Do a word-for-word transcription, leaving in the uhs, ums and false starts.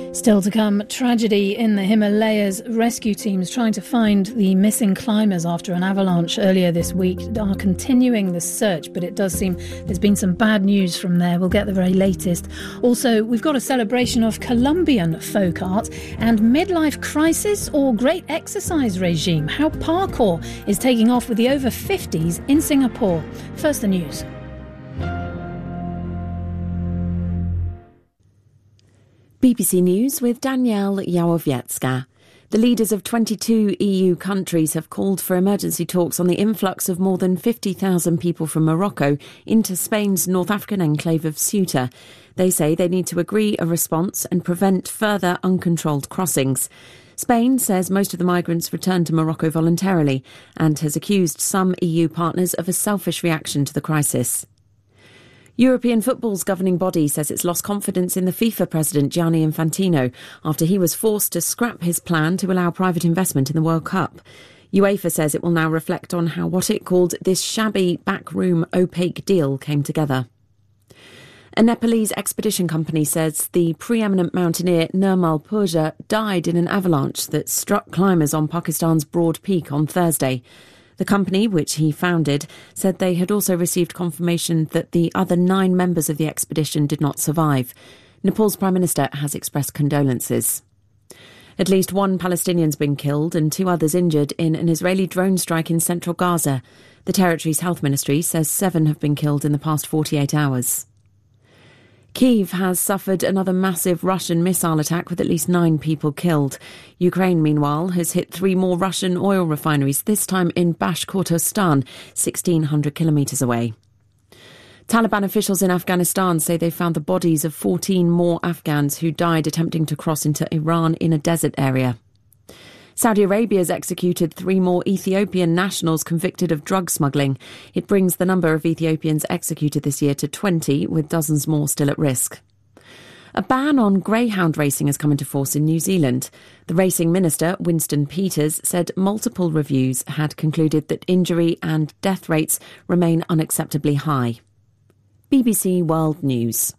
Still to come, tragedy in the Himalayas. Rescue teams trying to find the missing climbers after an avalanche earlier this week are continuing the search, but it does seem there's been some bad news from there. We'll get the very latest. Also, we've got a celebration of Colombian folk art and midlife crisis or great exercise regime. How parkour is taking off with the over fifties in Singapore. First, the news. B B C News with Danielle Jałowiecka. The leaders of twenty-two E U countries have called for emergency talks on the influx of more than fifty thousand people from Morocco into Spain's North African enclave of Ceuta. They say they need to agree a response and prevent further uncontrolled crossings. Spain says most of the migrants returned to Morocco voluntarily and has accused some E U partners of a selfish reaction to the crisis. European football's governing body says it's lost confidence in the FIFA president Gianni Infantino after he was forced to scrap his plan to allow private investment in the World Cup. UEFA says it will now reflect on how what it called this shabby, backroom, opaque deal came together. A Nepalese expedition company says the preeminent mountaineer Nirmal Purja died in an avalanche that struck climbers on Pakistan's Broad Peak on Thursday. The company, which he founded, said they had also received confirmation that the other nine members of the expedition did not survive. Nepal's Prime Minister has expressed condolences. At least one Palestinian's been killed and two others injured in an Israeli drone strike in central Gaza. The territory's health ministry says seven have been killed in the past forty-eight hours. Kyiv has suffered another massive Russian missile attack with at least nine people killed. Ukraine, meanwhile, has hit three more Russian oil refineries, this time in Bashkortostan, sixteen hundred kilometres away. Taliban officials in Afghanistan say they found the bodies of fourteen more Afghans who died attempting to cross into Iran in a desert area. Saudi Arabia has executed three more Ethiopian nationals convicted of drug smuggling. It brings the number of Ethiopians executed this year to twenty, with dozens more still at risk. A ban on greyhound racing has come into force in New Zealand. The racing minister, Winston Peters, said multiple reviews had concluded that injury and death rates remain unacceptably high. B B C World News.